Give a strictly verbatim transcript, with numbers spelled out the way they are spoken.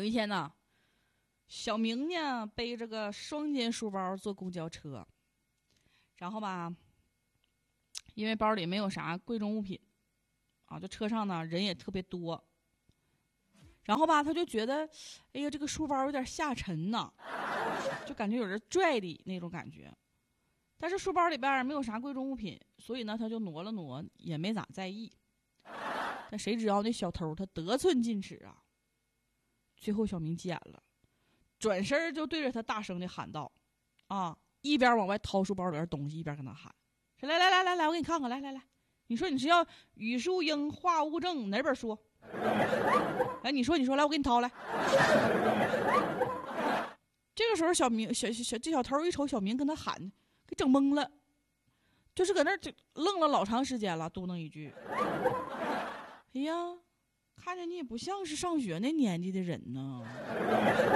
一天呢，小明呢背着个双肩书包坐公交车，然后吧，因为包里没有啥贵重物品啊，就车上呢人也特别多，然后吧他就觉得，哎呀这个书包有点下沉呐，就感觉有人拽的那种感觉。但是书包里边没有啥贵重物品，所以呢他就挪了挪，也没咋在意。但谁知道那小偷他得寸进尺啊，最后小明急眼了，转身就对着他大声的喊道：啊，一边往外掏书包里边东西，一边跟他喊：来来来来来，我给你看看，来来来，你说你是要语数英话务正哪本书？来，你说你说，来我给你掏来。这个时候小明小小这小偷一瞅小明跟他喊，给整懵了，就是搁那儿愣了老长时间了，嘟囔一句：哎呀，看着你也不像是上学那年纪的人呢。